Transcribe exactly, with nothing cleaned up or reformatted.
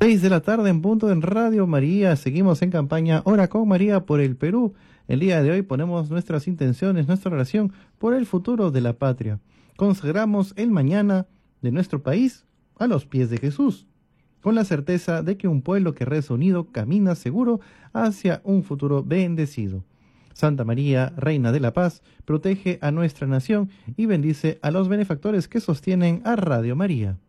Seis de la tarde en punto en Radio María. Seguimos en campaña Ora con María por el Perú. El día de hoy ponemos nuestras intenciones, nuestra oración por el futuro de la patria. Consagramos el mañana de nuestro país a los pies de Jesús, con la certeza de que un pueblo que reza unido camina seguro hacia un futuro bendecido. Santa María, Reina de la Paz, protege a nuestra nación y bendice a los benefactores que sostienen a Radio María.